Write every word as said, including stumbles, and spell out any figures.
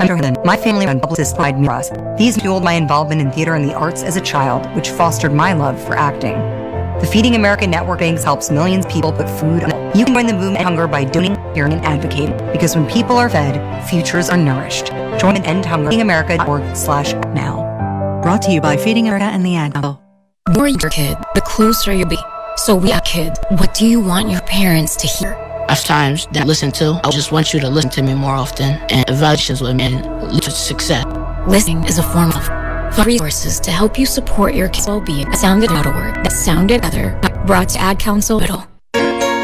I'm Jordan. My family and publicist provide me trust. These fueled my involvement in theater and the arts as a child, which fostered my love for acting. The Feeding America Network Banks helps millions of people put food on it. You can join the movement of hunger by donating, hearing, and advocating. Because when people are fed, futures are nourished. Join and end hunger. feeding america dot org slash now. Brought to you by Feeding America and the Ad Council. The more your kid, the closer you'll be. So we are kid. What do you want your parents to hear? I've times that I listen to. I just want you to listen to me more often, and evaluations with me and lead to success. Listening is a form of for resources to help you support your kids' well-being. Sounded dot org. That sounded other. Brought to Ad Council.